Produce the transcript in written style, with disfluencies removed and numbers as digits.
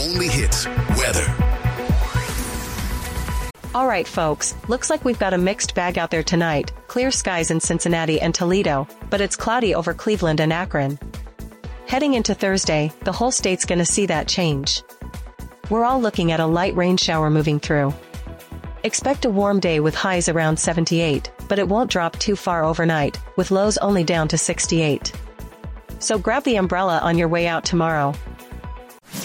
only hits weather. All right, folks, looks like we've got a mixed bag out there tonight. Clear skies in Cincinnati and Toledo, but it's cloudy over Cleveland and Akron. Heading into Thursday, the whole state's gonna see that change. We're all looking at a light rain shower moving through. Expect a warm day with highs around 78, but it won't drop too far overnight, with lows only down to 68. So grab the umbrella on your way out tomorrow.